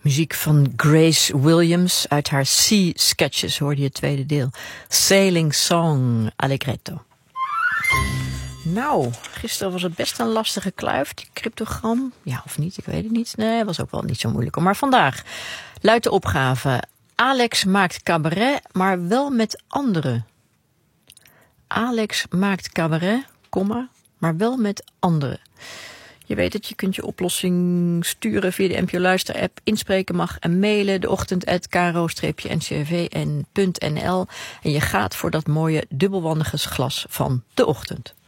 Muziek van Grace Williams uit haar Sea Sketches, hoorde je het tweede deel. Sailing Song Allegretto. Nou, gisteren was het best een lastige kluif, die cryptogram. Ja, of niet, ik weet het niet. Nee, was ook wel niet zo moeilijk. Maar vandaag luidt de opgave: Alex maakt cabaret, maar wel met anderen. Alex maakt cabaret, maar wel met anderen. Je weet het, je kunt je oplossing sturen via de NPO Luister app, inspreken mag en mailen deochtend@kro-ncrv.nl en je gaat voor dat mooie dubbelwandigersglas van de ochtend.